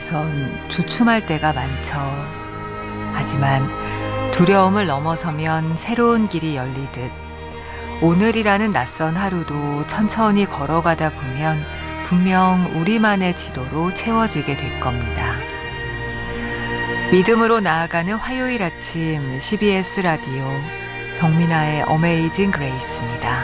앞선 주춤할 때가 많죠. 하지만 두려움을 넘어서면 새로운 길이 열리듯 오늘이라는 낯선 하루도 천천히 걸어가다 보면 분명 우리만의 지도로 채워지게 될 겁니다. 믿음으로 나아가는 화요일 아침 CBS 라디오 정민아의 어메이징 그레이스입니다.